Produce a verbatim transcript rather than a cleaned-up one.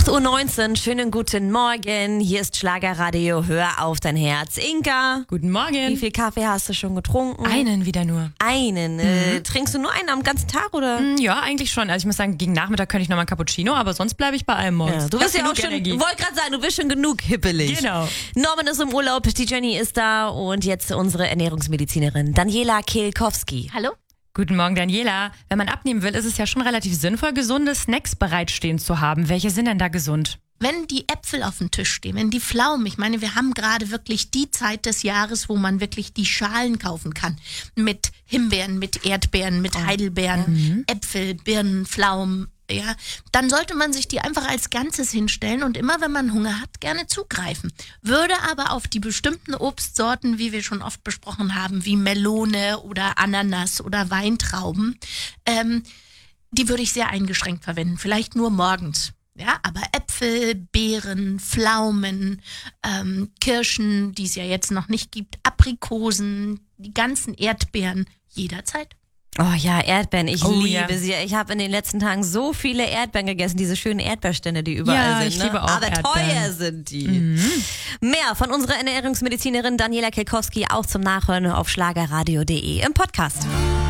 acht Uhr neunzehn, schönen guten Morgen. Hier ist Schlagerradio, hör auf dein Herz. Inka. Guten Morgen. Wie viel Kaffee hast du schon getrunken? Einen wieder nur. Einen. Mhm. Äh, trinkst du nur einen am ganzen Tag, oder? Ja, eigentlich schon. Also ich muss sagen, gegen Nachmittag könnte ich noch mal ein Cappuccino, aber sonst bleibe ich bei allem morgens. Ja, du bist ja auch schon, wollte gerade sagen, du bist schon genug hippelig. Genau. Norman ist im Urlaub, die Jenny ist da und jetzt unsere Ernährungsmedizinerin Daniela Kehlkowski. Hallo? Guten Morgen, Daniela. Wenn man abnehmen will, ist es ja schon relativ sinnvoll, gesunde Snacks bereitstehen zu haben. Welche sind denn da gesund? Wenn die Äpfel auf dem Tisch stehen, wenn die Pflaumen, ich meine, wir haben gerade wirklich die Zeit des Jahres, wo man wirklich die Schalen kaufen kann. Mit Himbeeren, mit Erdbeeren, mit Heidelbeeren, Mhm. Äpfel, Birnen, Pflaumen, ja. Dann sollte man sich die einfach als Ganzes hinstellen und immer, wenn man Hunger hat, gerne zugreifen. Würde aber auf die bestimmten Obstsorten, wie wir schon oft besprochen haben, wie Melone oder Ananas oder Weintrauben, ähm, die würde ich sehr eingeschränkt verwenden. Vielleicht nur morgens. Ja, aber Äpfel, Beeren, Pflaumen, ähm, Kirschen, die es ja jetzt noch nicht gibt, Aprikosen, die ganzen Erdbeeren, jederzeit. Oh ja, Erdbeeren, ich Oh, liebe ja. sie. Ich habe in den letzten Tagen so viele Erdbeeren gegessen, diese schönen Erdbeerstände, die überall Ja, sind. ich ne? liebe auch Aber Erdbeeren. teuer sind die. Mehr von unserer Ernährungsmedizinerin Daniela Kehlkowski auch zum Nachhören auf schlagerradio punkt de im Podcast.